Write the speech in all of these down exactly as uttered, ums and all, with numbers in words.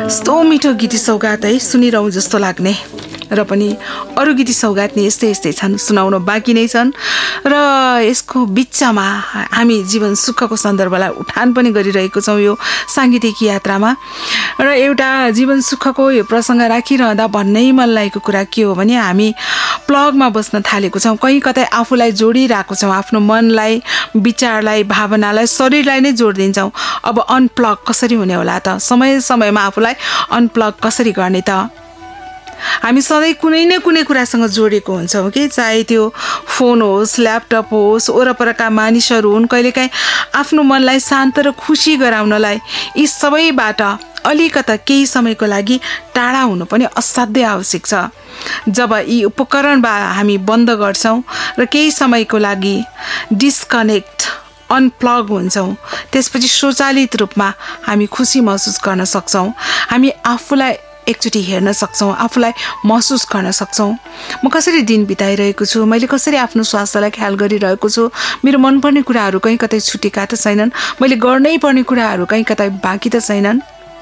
यस्तो मिठो गीती सौगात है, सुनिरहँ जस्तो लाग्ने। र पनि अरू गीती सौगात नि यस्तै यस्तै छन्, सुनाउन बाँकी नै छन्। र यसको बिचमा हामी जीवन सुखको सन्दर्भलाई उठान पनि गरिरहेको छौँ यो साङ्गीतिक यात्रामा। र एउटा जीवन सुखको यो प्रसङ्ग राखिरहँदा भन्नै मन लागेको कुरा के हो भने हामी प्लगमा बस्न थालेको छौँ, कहीँ कतै आफूलाई जोडिरहेको छौँ, आफ्नो मनलाई, विचारलाई, भावनालाई, शरीरलाई नै जोडिदिन्छौँ। अब अनप्लग कसरी हुने होला त? समय समयमा आफूलाई अनप्लग कसरी गर्ने त? हामी सधैँ कुनै न कुनै कुरासँग जोडेको हुन्छौँ कि, चाहे त्यो फोन होस्, ल्यापटप होस्, वरपरका मानिसहरू हुन्। कहिलेकाहीँ आफ्नो मनलाई शान्त र खुसी गराउनलाई यी सबैबाट अलिकता केही समयको लागि टाढा हुनु पनि असाध्यै आवश्यक छ। जब यी उपकरणबाट हामी बन्द गर्छौँ र केही समयको लागि डिस्कनेक्ट, अनप्लग हुन्छौँ, त्यसपछि स्वचालित रूपमा हामी खुसी महसुस गर्न सक्छौँ। हामी आफूलाई एकचोटि हेर्न सक्छौँ, आफूलाई महसुस गर्न सक्छौँ। म कसरी दिन बिताइरहेको छु, मैले कसरी आफ्नो स्वास्थ्यलाई ख्याल गरिरहेको छु, मेरो मनपर्ने कुराहरू कहीँ कतै छुटेका त छैनन्, मैले गर्नै पर्ने कुराहरू कहीँ कतै बाँकी त छैनन्।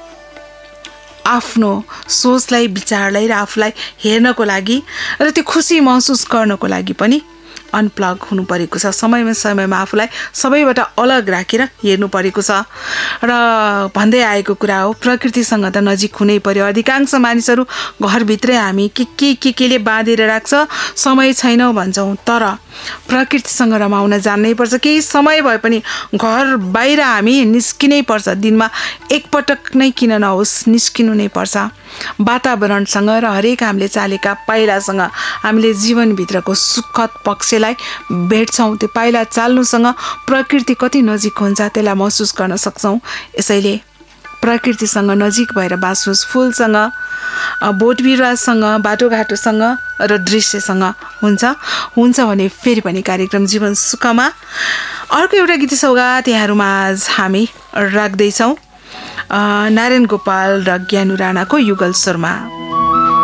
आफ्नो सोचलाई, विचारलाई र आफूलाई हेर्नको लागि र त्यो खुसी महसुस गर्नको लागि पनि अनप्लग हुनु परेको छ। समयमा समयमा आफूलाई सबैबाट अलग राखेर हेर्नु परेको छ। र भन्दै आएको कुरा हो, प्रकृतिसँग त नजिक हुनै पर्यो। अधिकांश मानिसहरू घरभित्रै हामी के के के केले बाँधेर राख्छ, समय छैनौँ भन्छौँ, तर प्रकृतिसँग रमाउन जान्नै पर्छ। केही समय भए पनि घर बाहिर हामी निस्किनै पर्छ। दिनमा एकपटक नै किन नहोस्, निस्किनु नै पर्छ। वातावरणसँग र हरेक हामीले चालेका पाइलासँग हामीले जीवनभित्रको सुखद पक्षलाई भेट्छौँ। त्यो पाइला चाल्नुसँग प्रकृति कति नजिक हुन्छ त्यसलाई महसुस गर्न सक्छौँ। यसैले प्रकृतिसँग नजिक भएर बाँच्नुहोस्। फुलसँग, बोट बिरुवासँग, बाटोघाटोसँग र दृश्यसँग हुन्छ हुन्छ भने फेरि पनि कार्यक्रम जीवन सुखमा अर्को एउटा गीत सौगात यहाँहरूमाझ हामी राख्दैछौँ। नारायण गोपाल र ज्ञानु राणाको युगल स्वरमा।